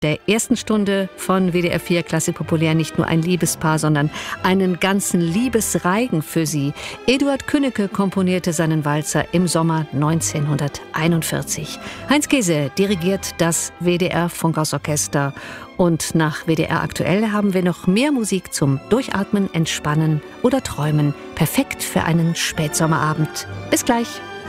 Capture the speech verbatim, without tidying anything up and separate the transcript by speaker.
Speaker 1: der ersten Stunde von W D R vier Klassik Populär nicht nur ein Liebespaar, sondern einen ganzen Liebesreigen für sie. Eduard Künneke komponierte seinen Walzer im Sommer neunzehnhunderteinundvierzig. Heinz Käse dirigiert das W D R Funkhausorchester. Und nach W D R Aktuell haben wir noch mehr Musik zum Durchatmen, Entspannen oder Träumen. Perfekt für einen Spätsommerabend. Bis gleich.